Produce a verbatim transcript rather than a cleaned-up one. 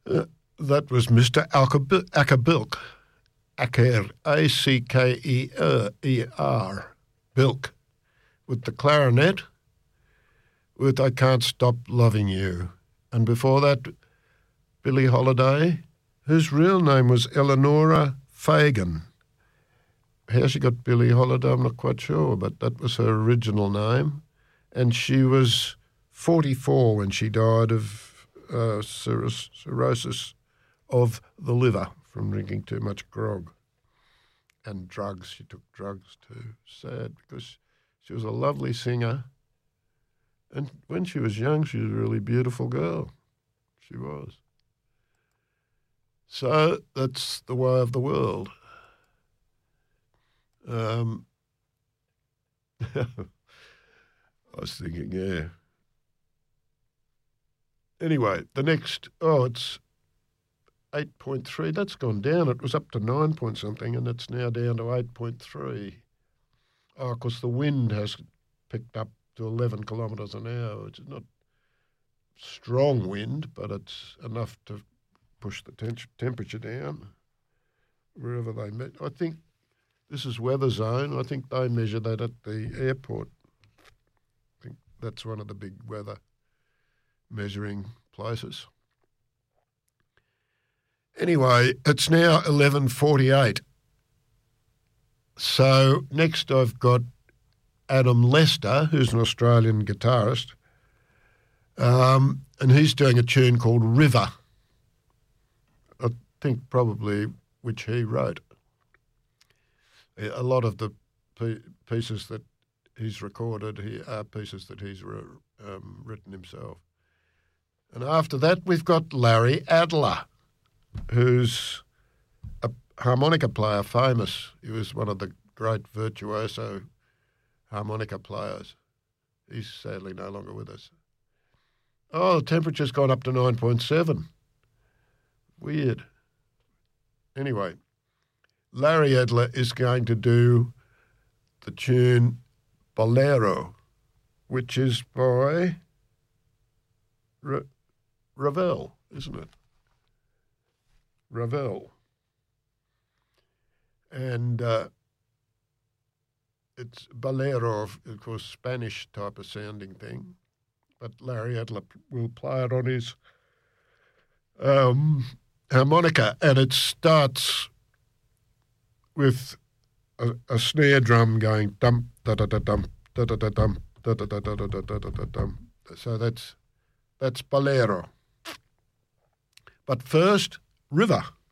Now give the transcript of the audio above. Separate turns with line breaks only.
Uh, that was Mister Acker-Bilk. Acker, A C K E R, Bilk, with the clarinet, with I Can't Stop Loving You. And before that, Billie Holiday, whose real name was Eleonora Fagan. How she got Billie Holiday, I'm not quite sure, but that was her original name. And she was forty-four when she died of uh, cirrhosis of the liver from drinking too much grog and drugs. She took drugs too. Sad, because she was a lovely singer. And when she was young, she was a really beautiful girl. She was. So that's the way of the world. Um, I was thinking, yeah. Anyway, the next, oh, it's eight point three. That's gone down. It was up to nine point something, and it's now down to eight point three. Oh, of course, the wind has picked up to eleven kilometres an hour, which is not strong wind, but it's enough to push the tem- temperature down wherever they met. I think this is Weather Zone. I think they measure that at the airport. I think that's one of the big weather measuring places. Anyway, it's now eleven forty-eight. So next I've got Adam Lester, who's an Australian guitarist, um, and he's doing a tune called River. I think probably which he wrote. A lot of the p- pieces that he's recorded he, are pieces that he's re- um, written himself. And after that, we've got Larry Adler, who's a harmonica player, famous. He was one of the great virtuoso harmonica players. He's sadly no longer with us. Oh, the temperature's gone up to nine point seven. Weird. Anyway, Larry Adler is going to do the tune Bolero, which is by Ra- Ravel, isn't it? Ravel. And uh, it's Bolero, of course, Spanish type of sounding thing. But Larry Adler will play it on his um, harmonica, and it starts with a, a snare drum going dum da da da dum da da da dum da da da da da da da da dum. So that's that's Bolero. But first, River.